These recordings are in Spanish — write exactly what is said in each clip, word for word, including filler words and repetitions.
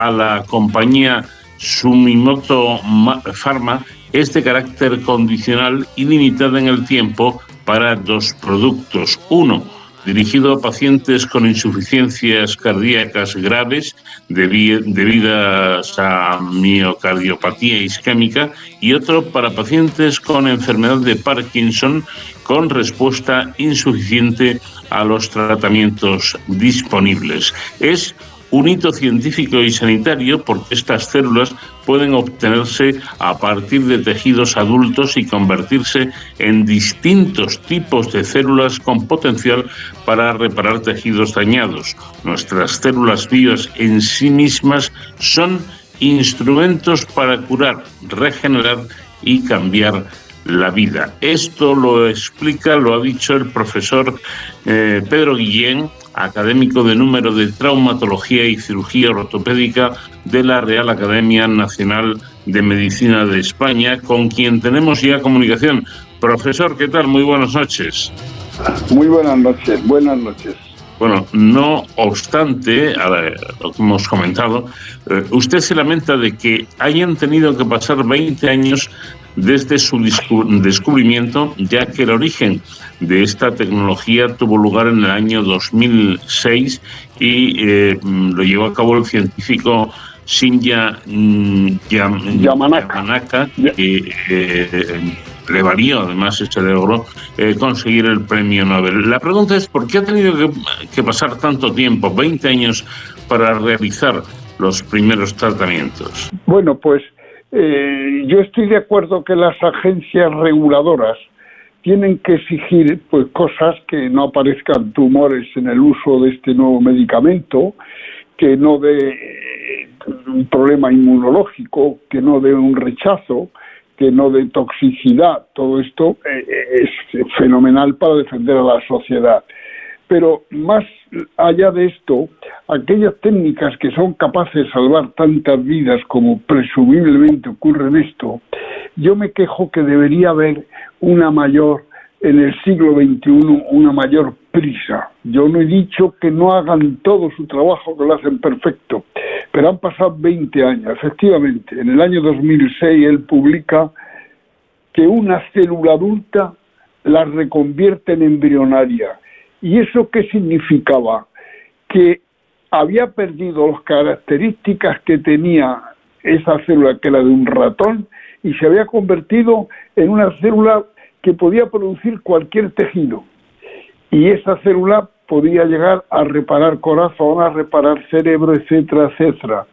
a la compañía Sumitomo Pharma es de carácter condicional y limitada en el tiempo para dos productos. Uno, dirigido a pacientes con insuficiencias cardíacas graves debidas a miocardiopatía isquémica, y otro para pacientes con enfermedad de Parkinson con respuesta insuficiente a los tratamientos disponibles. Es un hito científico y sanitario porque estas células pueden obtenerse a partir de tejidos adultos y convertirse en distintos tipos de células con potencial para reparar tejidos dañados. Nuestras células vivas en sí mismas son instrumentos para curar, regenerar y cambiar la vida. Esto lo explica, lo ha dicho el profesor eh, Pedro Guillén, académico de número de Traumatología y Cirugía Ortopédica de la Real Academia Nacional de Medicina de España, con quien tenemos ya comunicación. Profesor, ¿qué tal? Muy buenas noches. Muy buenas noches, buenas noches. Bueno, no obstante, a ver, lo que hemos comentado, eh, usted se lamenta de que hayan tenido que pasar veinte años desde su descubrimiento, ya que el origen de esta tecnología tuvo lugar en el año dos mil seis y eh, lo llevó a cabo el científico Shinya Yam, Yamanaka, Yamanaka que eh, le valió, además, se logró eh, conseguir el premio Nobel. La pregunta es, ¿por qué ha tenido que, que pasar tanto tiempo, veinte años, para realizar los primeros tratamientos? Bueno, pues eh, yo estoy de acuerdo que las agencias reguladoras tienen que exigir pues cosas, que no aparezcan tumores en el uso de este nuevo medicamento, que no dé eh, un problema inmunológico, que no dé un rechazo, que no dé toxicidad. Todo esto eh, es fenomenal para defender a la sociedad. Pero más allá de esto, aquellas técnicas que son capaces de salvar tantas vidas como presumiblemente ocurre en esto, yo me quejo que debería haber una mayor, en el siglo veintiuno, una mayor prisa. Yo no he dicho que no hagan todo su trabajo, que lo hacen perfecto, pero han pasado veinte años. Efectivamente, en el año dos mil seis él publica que una célula adulta la reconvierte en embrionaria. ¿Y eso qué significaba? Que había perdido las características que tenía esa célula, que era de un ratón, y se había convertido en una célula que podía producir cualquier tejido. Y esa célula podía llegar a reparar corazón, a reparar cerebro, etcétera, etcétera.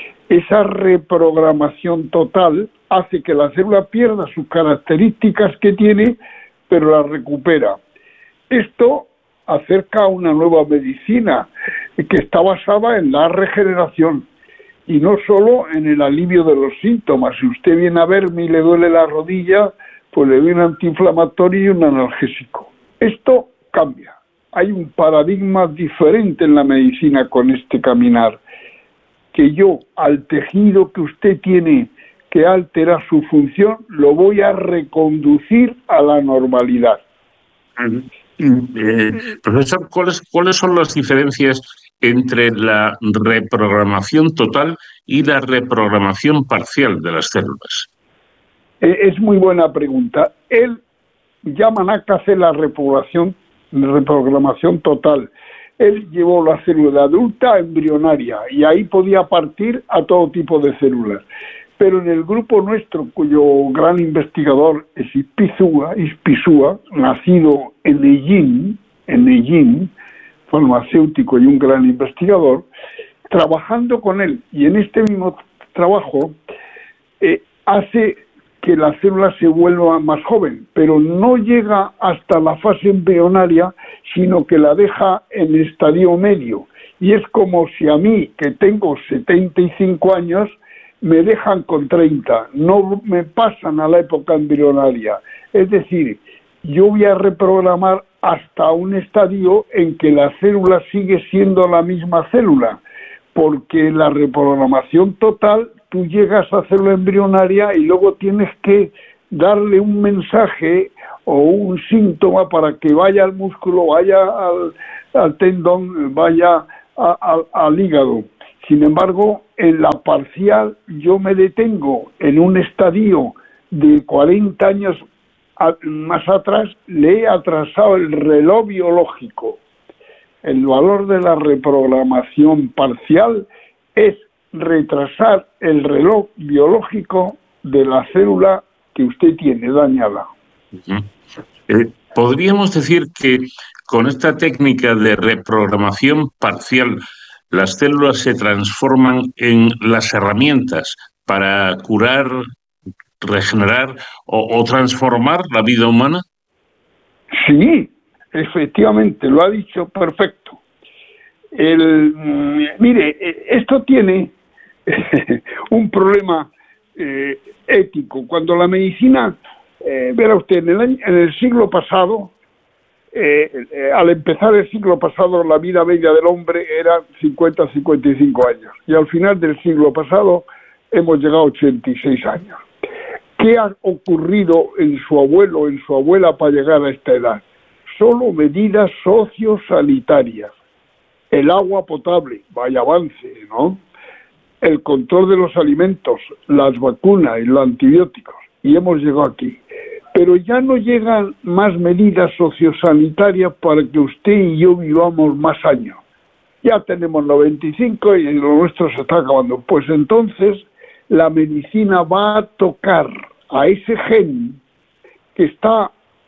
Esa reprogramación total hace que la célula pierda sus características que tiene, pero las recupera. Esto acerca a una nueva medicina que está basada en la regeneración y no solo en el alivio de los síntomas. Si usted viene a verme y le duele la rodilla, pues le doy un antiinflamatorio y un analgésico. Esto cambia. Hay un paradigma diferente en la medicina con este caminar, que yo al tejido que usted tiene que altera su función, lo voy a reconducir a la normalidad. Eh, profesor, ¿cuáles, ¿cuáles son las diferencias entre la reprogramación total y la reprogramación parcial de las células? Eh, es muy buena pregunta. Él, Yamanaka, hace la reprogramación, reprogramación total. Él llevó la célula adulta a embrionaria y ahí podía partir a todo tipo de células. Pero en el grupo nuestro, cuyo gran investigador es Ispizua, Ispizua, nacido en Nejín, en Nejín, farmacéutico y un gran investigador, trabajando con él, y en este mismo trabajo eh, hace que la célula se vuelva más joven, pero no llega hasta la fase embrionaria, sino que la deja en estadio medio. Y es como si a mí, que tengo setenta y cinco años, me dejan con treinta, no me pasan a la época embrionaria. Es decir, yo voy a reprogramar hasta un estadio en que la célula sigue siendo la misma célula, porque la reprogramación total, tú llegas a célula embrionaria y luego tienes que darle un mensaje o un síntoma para que vaya al músculo, vaya al, al tendón, vaya a, a, al hígado. Sin embargo, en la parcial yo me detengo en un estadio de cuarenta años a, más atrás, le he atrasado el reloj biológico. El valor de la reprogramación parcial es retrasar el reloj biológico de la célula que usted tiene dañada. Uh-huh. Eh, podríamos decir que con esta técnica de reprogramación parcial, las células se transforman en las herramientas para curar, regenerar o, o transformar la vida humana. Sí, efectivamente, lo ha dicho perfecto. El, mire, esto tiene un problema eh, ético. Cuando la medicina, eh, verá usted, en el, año, en el siglo pasado, eh, eh, al empezar el siglo pasado, la vida media del hombre era cincuenta a cincuenta y cinco años. Y al final del siglo pasado hemos llegado a ochenta y seis años. ¿Qué ha ocurrido en su abuelo, en su abuela para llegar a esta edad? Solo medidas sociosanitarias. El agua potable, vaya avance, ¿no? El control de los alimentos, las vacunas y los antibióticos. Y hemos llegado aquí. Pero ya no llegan más medidas sociosanitarias para que usted y yo vivamos más años. Ya tenemos noventa y cinco y lo nuestro se está acabando. Pues entonces la medicina va a tocar a ese gen que está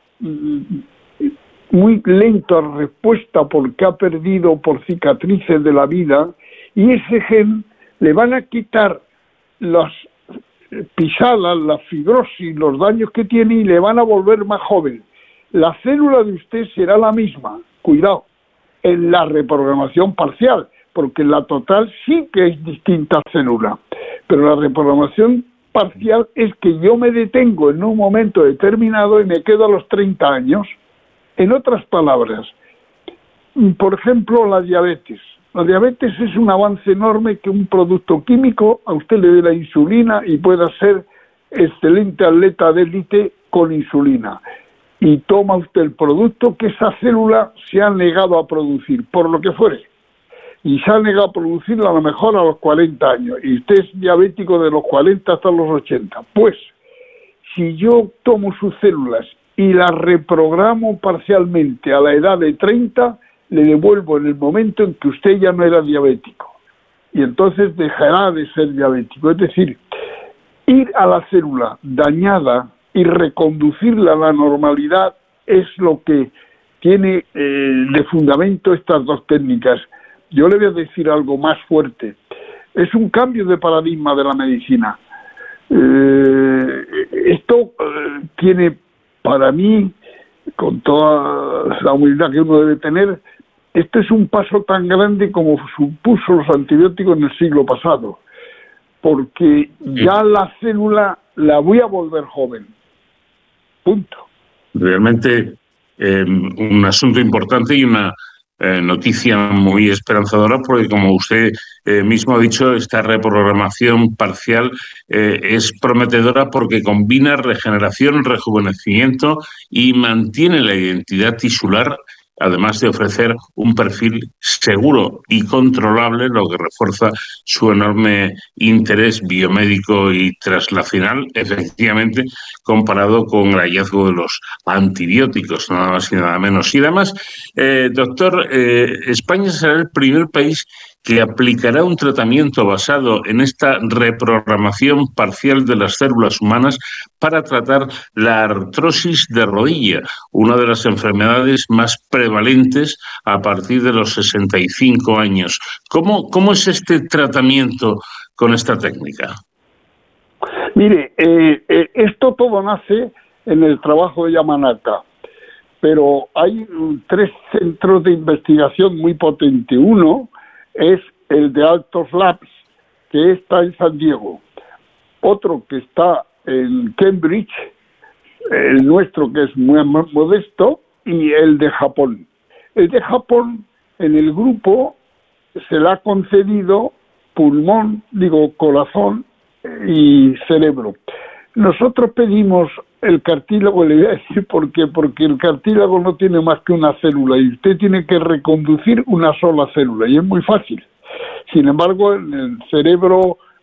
muy lento a respuesta porque ha perdido por cicatrices de la vida, y ese gen le van a quitar las pisadas, la fibrosis, los daños que tiene y le van a volver más joven. La célula de usted será la misma, cuidado, en la reprogramación parcial, porque en la total sí que es distinta célula, pero la reprogramación parcial es que yo me detengo en un momento determinado y me quedo a los treinta años. En otras palabras, por ejemplo, la diabetes. La diabetes es un avance enorme que un producto químico a usted le dé la insulina y pueda ser excelente atleta de élite con insulina. Y toma usted el producto que esa célula se ha negado a producir, por lo que fuere. Y se ha negado a producirla a lo mejor a los cuarenta años. Y usted es diabético de los cuarenta hasta los ochenta. Pues, si yo tomo sus células y las reprogramo parcialmente a la edad de treinta, le devuelvo en el momento en que usted ya no era diabético. Y entonces dejará de ser diabético. Es decir, ir a la célula dañada y reconducirla a la normalidad es lo que tiene eh, de fundamento estas dos técnicas. Yo le voy a decir algo más fuerte. Es un cambio de paradigma de la medicina. Eh, esto eh, tiene, para mí, con toda la humildad que uno debe tener, este es un paso tan grande como supuso los antibióticos en el siglo pasado, porque ya la célula la voy a volver joven. Punto. Realmente eh, un asunto importante y una eh, noticia muy esperanzadora, porque como usted eh, mismo ha dicho, esta reprogramación parcial eh, es prometedora porque combina regeneración, rejuvenecimiento y mantiene la identidad tisular, además de ofrecer un perfil seguro y controlable, lo que refuerza su enorme interés biomédico y translacional, efectivamente, comparado con el hallazgo de los antibióticos, nada más y nada menos. Y además, eh, doctor, eh, España será el primer país que aplicará un tratamiento basado en esta reprogramación parcial de las células humanas para tratar la artrosis de rodilla, una de las enfermedades más prevalentes a partir de los sesenta y cinco años. ¿Cómo, cómo es este tratamiento con esta técnica? Mire, eh, eh, esto todo nace en el trabajo de Yamanaka, pero hay tres centros de investigación muy potentes. Uno es el de Altos Labs, que está en San Diego. Otro que está en Cambridge, el nuestro que es muy modesto, y el de Japón. El de Japón, en el grupo, se le ha concedido pulmón, digo, corazón y cerebro. Nosotros pedimos el cartílago, le voy a decir por qué, porque el cartílago no tiene más que una célula y usted tiene que reconducir una sola célula y es muy fácil. Sin embargo, en el cerebro